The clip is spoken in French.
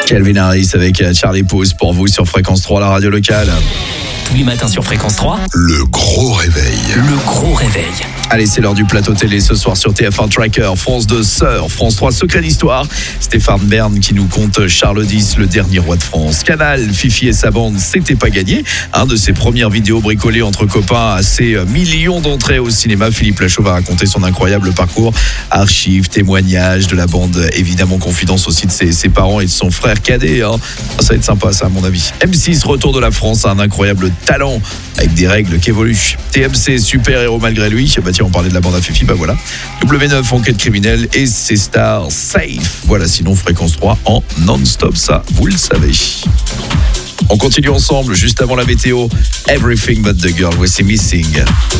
Calvin Harris avec Charlie Puth pour vous sur Fréquence 3, la radio locale. Tous les matins sur Fréquence 3, le gros réveil. Le gros réveil. Allez, c'est l'heure du plateau télé ce soir sur TF1 Tracker, France 2, Sœur, France 3, Secret d'Histoire. Stéphane Bern qui nous conte Charles X, le dernier roi de France. Canal, Fifi et sa bande, c'était pas gagné. Un de ses premières vidéos bricolées entre copains à ses millions d'entrées au cinéma. Philippe Lachaud va raconter son incroyable parcours. Archives, témoignages de la bande, évidemment confidence aussi de ses parents et de son frère cadet. Ça va être sympa ça à mon avis. M6, retour de la France, un incroyable talent avec des règles qui évoluent. TMC, super-héros malgré lui. Bah tiens, on parlait de la bande à Fifi, bah voilà. W9, enquête criminelle et ses stars safe. Voilà, sinon Fréquence 3 en non-stop, ça, vous le savez. On continue ensemble, juste avant la météo. Everything but the girl, voici Missing.